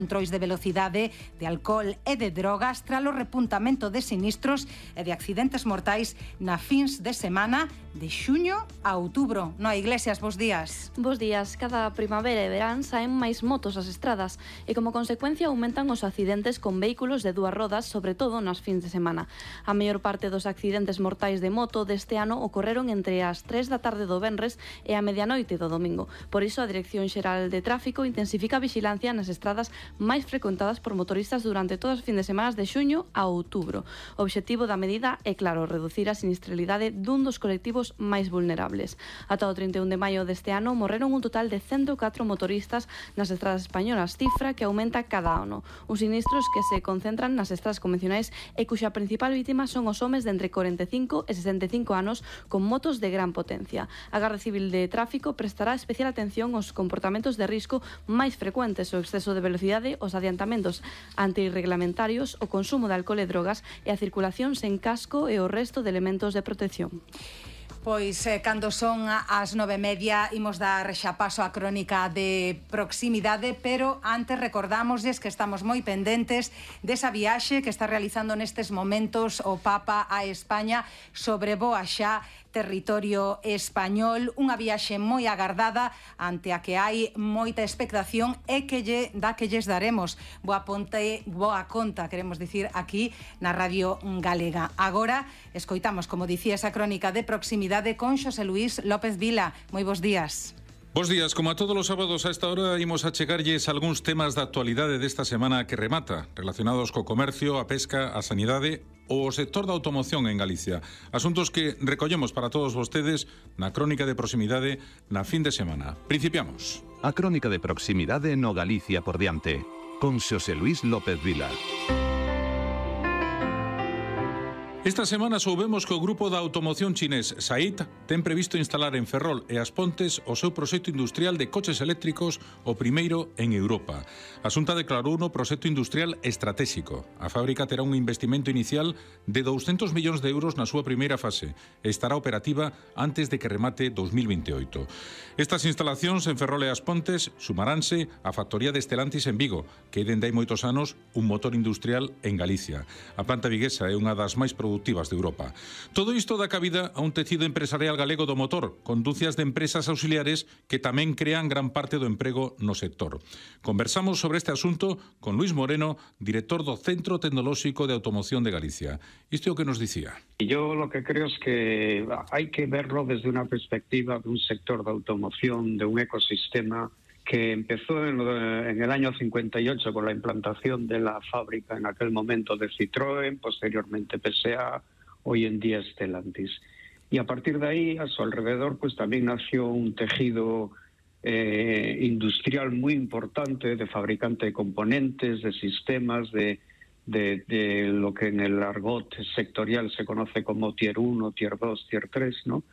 controis de velocidade, de alcohol e de drogas tras o repuntamento de sinistros e de accidentes mortais na fins de semana de xuño a outubro. Noa Iglesias, bos días. Bos días. Cada primavera e verán saen máis motos ás estradas e como consecuencia aumentan os accidentes con vehículos de dúas rodas, sobre todo nas fins de semana. A maior parte dos accidentes mortais de moto deste ano ocorreron entre as 3 da tarde do venres e a medianoite do domingo. Por iso a Dirección Xeral de Tráfico intensifica a vixilancia nas estradas máis frecuentadas por motoristas durante todas as fin de semana de xuño a outubro. O obxectivo da medida é, claro, reducir a sinistralidade dun dos colectivos máis vulnerables. Ata o 31 de maio deste ano morreron un total de 104 motoristas nas estradas españolas, cifra que aumenta cada ano. Uns sinistros que se concentran nas estradas convencionais e cuxa principal vítima son os homes de entre 45 e 65 anos con motos de gran potencia. A Garda Civil de Tráfico prestará especial atención aos comportamentos de risco máis frecuentes, o exceso de velocidade, os adiantamentos antirreglamentarios, o consumo de alcohol e drogas e a circulación sen casco e o resto de elementos de protección. Pois, cando son as 9:30, imos dar xa paso á crónica de proximidade, pero antes recordámosles que estamos moi pendentes desa viaxe que está realizando nestes momentos o Papa a España, sobrevoa xa territorio español, unha viaxe moi agardada ante a que hai moita expectación e que lles daremos boa conta, queremos dicir, aquí na Radio Galega. Agora escoitamos, como dicía, esa crónica de proximidade con Xosé Luís López Vila. Moi bons días. Bos días, como a todos os sábados a esta hora imos a chegarlles algúns temas da actualidade desta semana que remata, relacionados co comercio, a pesca, a sanidade ou o sector da automoción en Galicia. Asuntos que recollemos para todos vostedes na crónica de proximidade na fin de semana. Principiamos. A crónica de proximidade no Galicia por diante, con Xosé Luís López Vila. Esta semana soubemos que o grupo da automoción chinés SAIC ten previsto instalar en Ferrol e As Pontes o seu proxecto industrial de coches eléctricos, o primeiro en Europa. A Xunta declarou no proxecto industrial estratégico. A fábrica terá un investimento inicial de 200 millóns de euros na súa primeira fase e estará operativa antes de que remate 2028. Estas instalacións en Ferrol e As Pontes sumaránse á factoría de Stellantis en Vigo, que dende hai moitos anos un motor industrial en Galicia. A planta viguesa é unha das máis productivas de Europa. Todo isto dá cabida a un tecido empresarial galego do motor, con dúcias de empresas auxiliares que tamén crean gran parte do emprego no sector. Conversamos sobre este asunto con Luis Moreno, director do Centro Tecnolóxico de Automoción de Galicia. Isto é o que nos dicía. Yo lo que creo es que hay que verlo desde una perspectiva de un sector de automoción, de un ecosistema que empezó en el año 58 con la implantación de la fábrica en aquel momento de Citroën, posteriormente PSA, hoy en día Stellantis. Y a partir de ahí, a su alrededor, pues también nació un tejido industrial muy importante de fabricante de componentes, de sistemas, de lo que en el argot sectorial se conoce como Tier 1, Tier 2, Tier 3, ¿no?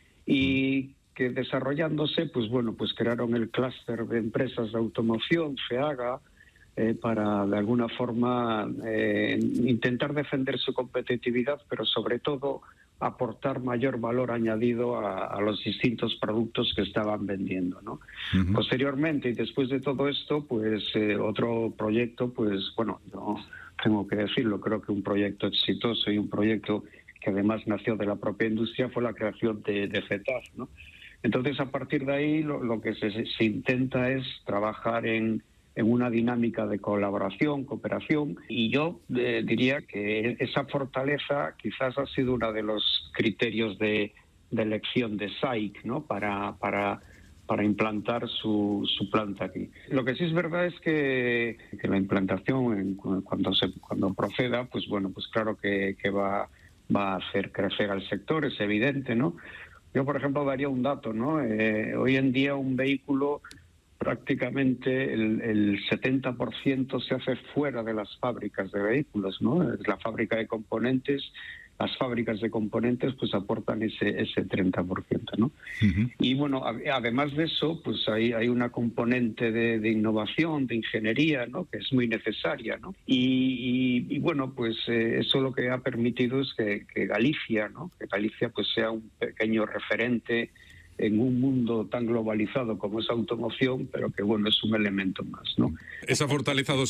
Y que desarrollándose, pues bueno, pues crearon el clúster de empresas de automoción, FEAGA, para de alguna forma intentar defender su competitividad, pero sobre todo aportar mayor valor añadido a los distintos productos que estaban vendiendo, ¿no? Uh-huh. Posteriormente, y después de todo esto, pues otro proyecto, pues bueno, no tengo que decirlo, creo que un proyecto exitoso y un proyecto que además nació de la propia industria fue la creación de ZF, ¿no? Entonces, a partir de ahí, lo que se intenta es trabajar en una dinámica de colaboración, cooperación, y yo diría que esa fortaleza quizás ha sido uno de los criterios de elección de SAIC, ¿no? para implantar su planta aquí. Lo que sí es verdad es que la implantación, cuando proceda, pues bueno, pues claro que va a hacer crecer al sector, es evidente, ¿no? Yo, por ejemplo, daría un dato, ¿no? Hoy en día un vehículo prácticamente el 70% se hace fuera de las fábricas de vehículos, ¿no? La fábrica de componentes, las fábricas de componentes pues aportan ese 30%, ¿no? Uh-huh. Y bueno, además de eso, pues hay una componente de innovación, de ingeniería, ¿no? Que es muy necesaria, ¿no? Y bueno, pues eso lo que ha permitido es que Galicia, ¿no? Que Galicia pues sea un pequeño referente en un mundo tan globalizado como es automoción, pero que bueno, es un elemento más, ¿no? Esa fortaleza